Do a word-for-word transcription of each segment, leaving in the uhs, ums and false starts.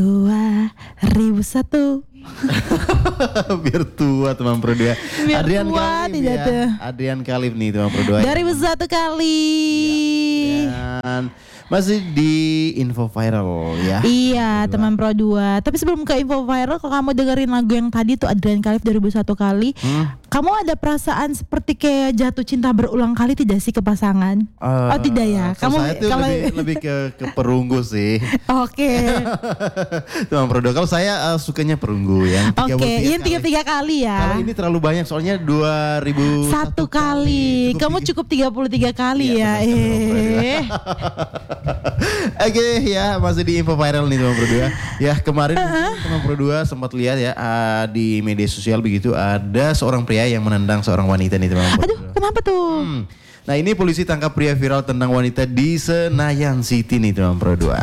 dua ribu satu. Biar tua teman Pro dua. Biar Adrian tua, Khalif tidak ya. tuh. Adrian Khalif nih teman Pro dua. dua ribu satu kali. Dan masih di info viral ya. Iya teman Pro dua. Tapi sebelum ke info viral, kalau kamu dengerin lagu yang tadi tuh Adrian Khalif dua ribu satu kali, hmm? Kamu ada perasaan seperti kayak jatuh cinta berulang kali tidak sih ke pasangan? Uh, oh tidak ya? Kamu saya tuh kalau lebih, lebih ke, ke perunggu sih. Oke. Teman Pro dua. Kalau saya uh, sukanya perunggu yang Oke, okay, yang tiga puluh tiga kali ya. Kalau ini terlalu banyak soalnya dua ribu satu kali. Cukup kamu tiga. Cukup tiga puluh tiga kali ya. ya. Eh. Oke okay, ya, masih di info viral nih teman Pro dua. Ya kemarin uh-huh. teman Pro dua sempat lihat ya uh, di media sosial begitu ada seorang pria yang menendang seorang wanita nih teman Pro dua. Aduh, kenapa tuh? Hmm. Nah ini polisi tangkap pria viral tendang wanita di Senayan City nih teman Pro dua.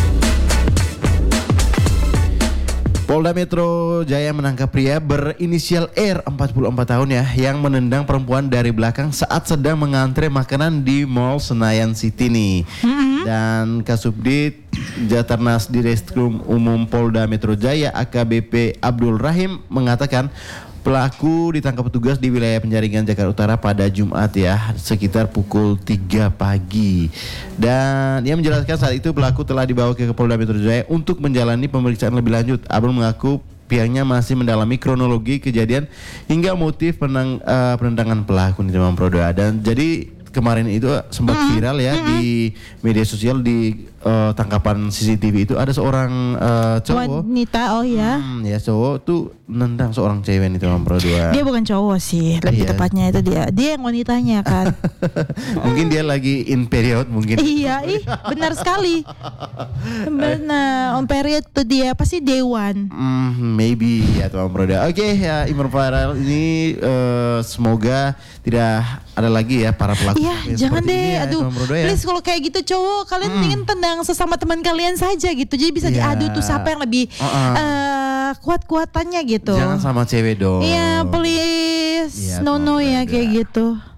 Polda Metro Jaya menangkap pria berinisial R empat puluh empat tahun ya yang menendang perempuan dari belakang saat sedang mengantre makanan di Mall Senayan City nih. Mm-hmm. Dan Kasubdit Jatarnas Direskrim Umum Polda Metro Jaya A K B P Abdul Rahim mengatakan pelaku ditangkap petugas di wilayah Penjaringan Jakarta Utara pada Jumat ya sekitar pukul tiga pagi. Dan ia menjelaskan saat itu pelaku telah dibawa ke Polda Metro Jaya untuk menjalani pemeriksaan lebih lanjut. Abdul mengaku pihaknya masih mendalami kronologi kejadian hingga motif penang, uh, penendangan pelaku di teman Pro dua. Dan jadi kemarin itu sempat viral ya mm-hmm. di media sosial di uh, tangkapan C C T V itu ada seorang uh, cowok wanita oh ya hmm, ya cowok tuh nendang seorang cewek nih teman Pro dua. Dia bukan cowok sih, lebih iya. tepatnya itu dia dia yang wanitanya kan. Mungkin dia lagi in period mungkin. Iya ih benar sekali. Benar on period tuh dia pasti day one. Hmm, maybe ya teman Pro dua. Oke okay, ya info viral ini uh, semoga tidak ada lagi ya para pelaku. Iya, jangan deh. Ya, aduh, ya. Please kalau kayak gitu cowok kalian hmm. ingin tendang sesama teman kalian saja gitu. Jadi bisa yeah. diadu tuh siapa yang lebih uh-uh. uh, kuat-kuatannya gitu. Jangan sama cewek dong. Iya, please. Ya, no no ya kayak gitu.